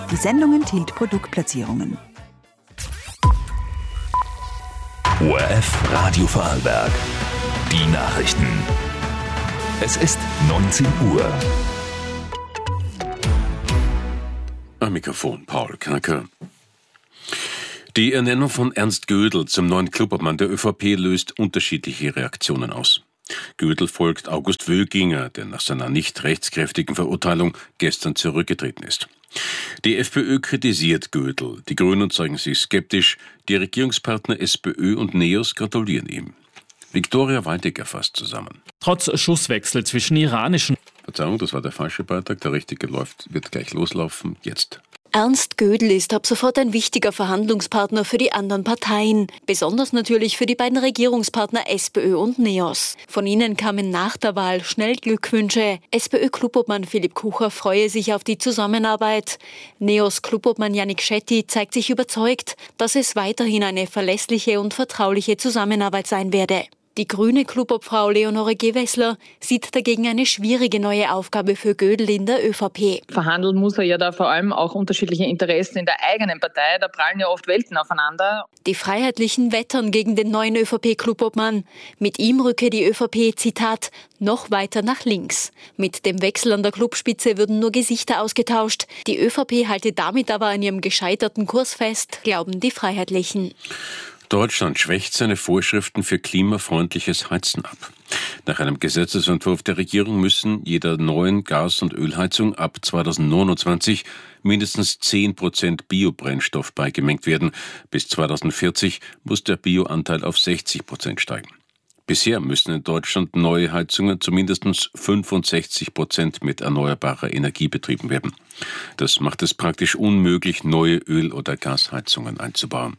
Die Sendung enthielt Produktplatzierungen. ORF Radio Vorarlberg. Die Nachrichten. Es ist 19 Uhr. Am Mikrofon Paul Knacker. Die Ernennung von Ernst Gödel zum neuen Klubobmann der ÖVP löst unterschiedliche Reaktionen aus. Gödel folgt August Wöginger, der nach seiner nicht rechtskräftigen Verurteilung gestern zurückgetreten ist. Die FPÖ kritisiert Gödel, die Grünen zeigen sich skeptisch, die Regierungspartner SPÖ und NEOS gratulieren ihm. Viktoria Waldecker fasst zusammen. Trotz Schusswechsel zwischen iranischen... Verzeihung, das war der falsche Beitrag, der richtige wird gleich loslaufen, jetzt. Ernst Gödel ist ab sofort ein wichtiger Verhandlungspartner für die anderen Parteien, besonders natürlich für die beiden Regierungspartner SPÖ und NEOS. Von ihnen kamen nach der Wahl schnell Glückwünsche. SPÖ-Klubobmann Philipp Kucher freue sich auf die Zusammenarbeit. NEOS-Klubobmann Yannick Schetti zeigt sich überzeugt, dass es weiterhin eine verlässliche und vertrauliche Zusammenarbeit sein werde. Die grüne Klubobfrau Leonore Gewessler sieht dagegen eine schwierige neue Aufgabe für Gödel in der ÖVP. Verhandeln muss er ja da vor allem auch unterschiedliche Interessen in der eigenen Partei. Da prallen ja oft Welten aufeinander. Die Freiheitlichen wettern gegen den neuen ÖVP-Klubobmann. Mit ihm rücke die ÖVP, Zitat, noch weiter nach links. Mit dem Wechsel an der Clubspitze würden nur Gesichter ausgetauscht. Die ÖVP halte damit aber an ihrem gescheiterten Kurs fest, glauben die Freiheitlichen. Deutschland schwächt seine Vorschriften für klimafreundliches Heizen ab. Nach einem Gesetzesentwurf der Regierung müssen jeder neuen Gas- und Ölheizung ab 2029 mindestens 10% Biobrennstoff beigemengt werden. Bis 2040 muss der Bioanteil auf 60% steigen. Bisher müssen in Deutschland neue Heizungen zu mindestens 65% mit erneuerbarer Energie betrieben werden. Das macht es praktisch unmöglich, neue Öl- oder Gasheizungen einzubauen.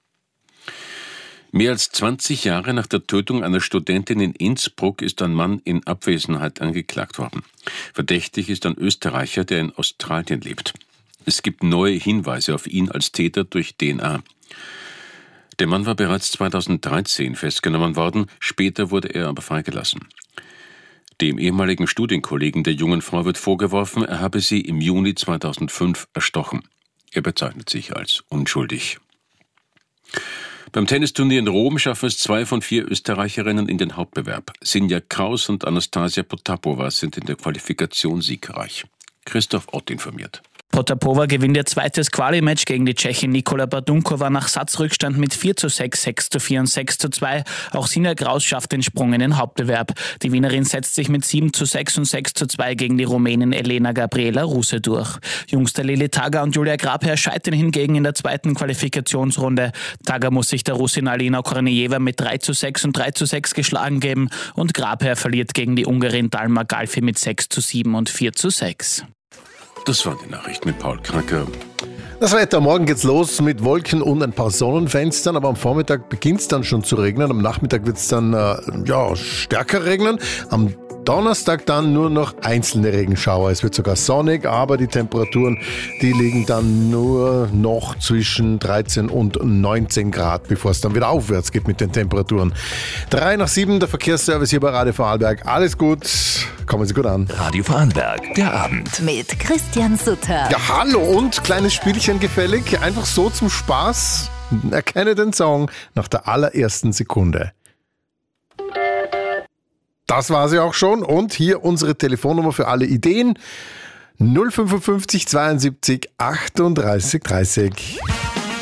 Mehr als 20 Jahre nach der Tötung einer Studentin in Innsbruck ist ein Mann in Abwesenheit angeklagt worden. Verdächtig ist ein Österreicher, der in Australien lebt. Es gibt neue Hinweise auf ihn als Täter durch DNA. Der Mann war bereits 2013 festgenommen worden, später wurde er aber freigelassen. Dem ehemaligen Studienkollegen der jungen Frau wird vorgeworfen, er habe sie im Juni 2005 erstochen. Er bezeichnet sich als unschuldig. Beim Tennisturnier in Rom schaffen es 2 von 4 Österreicherinnen in den Hauptbewerb. Sinja Kraus und Anastasia Potapova sind in der Qualifikation siegreich. Christoph Ott informiert. Potapova gewinnt ihr zweites Quali-Match gegen die Tschechin Nikola Badunkova nach Satzrückstand mit 4:6, 6:4 und 6:2. Auch Sinja Kraus schafft den Sprung in den Hauptbewerb. Die Wienerin setzt sich mit 7:6 und 6:2 gegen die Rumänin Elena Gabriela Ruse durch. Jungster Lili Taga und Julia Grabherr scheitern hingegen in der zweiten Qualifikationsrunde. Taga muss sich der Russin Alina Kornejeva mit 3:6 und 3:6 geschlagen geben und Grabherr verliert gegen die Ungarin Dalma Galfi mit 6:7 und 4:6. Das waren die Nachrichten mit Paul Knacker. Das Wetter, morgen geht's los mit Wolken und ein paar Sonnenfenstern, aber am Vormittag beginnt es dann schon zu regnen. Am Nachmittag wird es dann stärker regnen. Am Donnerstag dann nur noch einzelne Regenschauer. Es wird sogar sonnig, aber die Temperaturen, die liegen dann nur noch zwischen 13 und 19 Grad, bevor es dann wieder aufwärts geht mit den Temperaturen. 6:03, der Verkehrsservice hier bei Radio Vorarlberg. Alles gut, kommen Sie gut an. Radio Vorarlberg, der Abend. Mit Christian Sutter. Ja, hallo und kleines Spielchen gefällig. Einfach so zum Spaß. Erkenne den Song nach der allerersten Sekunde. Das war sie auch schon und hier unsere Telefonnummer für alle Ideen 055 72 38 30.